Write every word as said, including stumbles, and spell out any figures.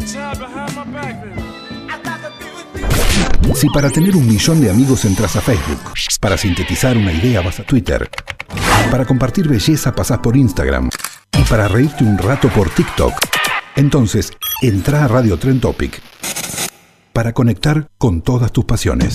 Si para tener un millón de amigos entras a Facebook, para sintetizar una idea vas a Twitter, para compartir belleza pasás por Instagram y para reírte un rato por TikTok, entonces entra a Radio Trend Topic para conectar con todas tus pasiones.